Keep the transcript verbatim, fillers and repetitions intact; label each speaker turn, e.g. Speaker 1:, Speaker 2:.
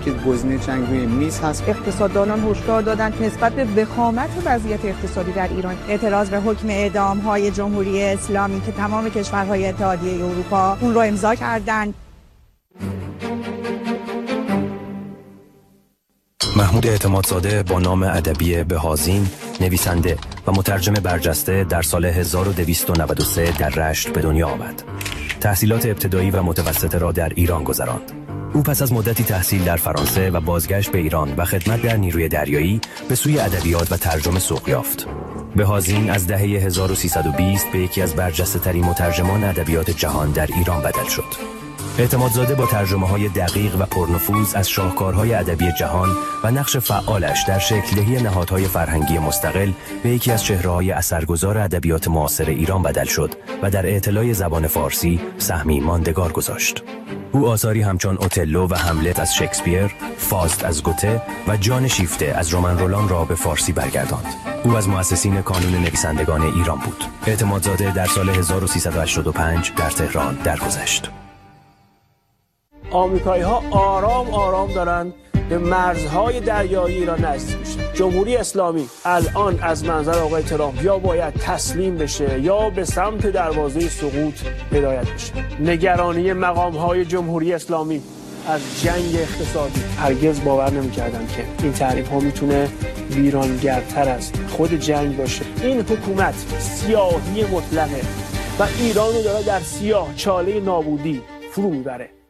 Speaker 1: که گزینه جنگ روی میز هست.
Speaker 2: اقتصاددانان هشدار دادند که نسبت به وخامت وضعیت اقتصادی در ایران اعتراض به حکم اعدام‌های جمهوری اسلامی که تمام کشورهای اتحادیه اروپا اون رو امضا کردند.
Speaker 3: محمود اعتمادزاده با نام ادبی بهازین، نویسنده و مترجم برجسته در سال هزار و دویست و نود و سه در رشت به دنیا آمد. تحصیلات ابتدایی و متوسطه را در ایران گذراند. او پس از مدتی تحصیل در فرانسه و بازگشت به ایران و خدمت در نیروی دریایی به سوی ادبیات و ترجمه سوق یافت. بهازین از دهه هزار و سیصد و بیست به یکی از برجسته‌ترین مترجمان ادبیات جهان در ایران بدل شد. اعتمادزاده با ترجمه‌های دقیق و پرنفوذ از شاهکارهای ادبی جهان و نقش فعالش در شکل‌دهی نهادهای فرهنگی مستقل به یکی از چهره‌های اثرگذار ادبیات معاصر ایران بدل شد و در اعتلای زبان فارسی سهمی ماندگار گذاشت. او آثاری همچون اوتلو و هملت از شکسپیر، فاست از گوته و جان شیفته از رمان رولان را به فارسی برگرداند. او از مؤسسین کانون نویسندگان ایران بود. اعتمادزاده در سال هزار و سیصد و هشتاد و پنج در تهران درگذشت.
Speaker 4: آمریکایی ها آرام آرام دارن به مرزهای دریایی ایران نزدیک میشن. جمهوری اسلامی الان از منظر آقای ترامپ یا باید تسلیم بشه یا به سمت دروازه سقوط هدایت بشه. نگرانی مقام های جمهوری اسلامی از جنگ اقتصادی، هرگز باور نمی‌کردم که این تعریف ها میتونه ویرانگرتر از خود جنگ باشه. این حکومت سیاهی مطلقه و ایران رو داره در سیاه چاله نابودی فرو میبره.